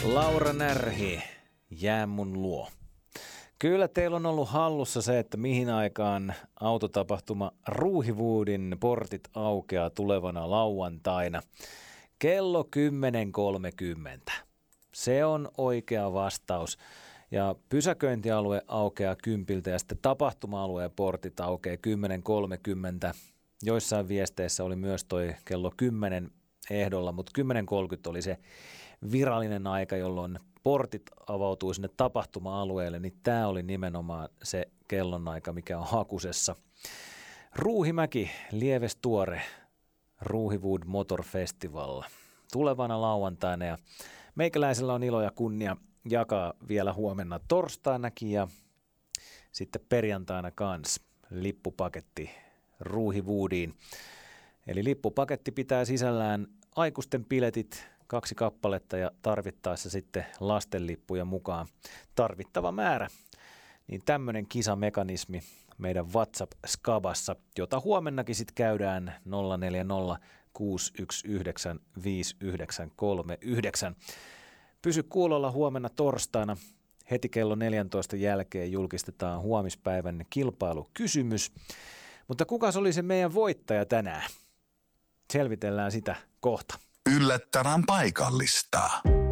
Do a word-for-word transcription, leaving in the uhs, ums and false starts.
Laura Närhi, jää mun luo. Kyllä teillä on ollut hallussa se, että mihin aikaan autotapahtuma Ruuhiwoodin portit aukeaa tulevana lauantaina. Kello kymmenen kolmekymmentä. Se on oikea vastaus. Ja pysäköintialue aukeaa kympiltä ja sitten tapahtuma-alueen portit aukeaa kymmenen kolmekymmentä. Joissain viesteissä oli myös toi kello kymmenen ehdolla, mutta kymmenen kolmekymmentä oli se virallinen aika, jolloin portit avautuu sinne tapahtuma-alueelle, niin tämä oli nimenomaan se kellonaika, mikä on hakusessa. Ruuhimäki, lieves tuore, Ruuhiwood Motor Festival tulevana lauantaina ja meikäläisellä on ilo ja kunnia jakaa vielä huomenna torstainakin ja sitten perjantaina kans lippupaketti Ruuhiwoodiin. Eli lippupaketti pitää sisällään aikuisten piletit, kaksi kappaletta ja tarvittaessa sitten lastenlippuja mukaan tarvittava määrä. Niin tämmöinen kisamekanismi meidän WhatsApp-skabassa, jota huomennakin sitten käydään nolla neljä nolla kuusi yksi yhdeksän viisi yhdeksän kolme yhdeksän. Pysy kuulolla huomenna torstaina. Heti kello neljäntoista jälkeen julkistetaan huomispäivän kilpailukysymys. Mutta kukas oli se meidän voittaja tänään? Selvitellään sitä kohta. Yllättävän paikallista.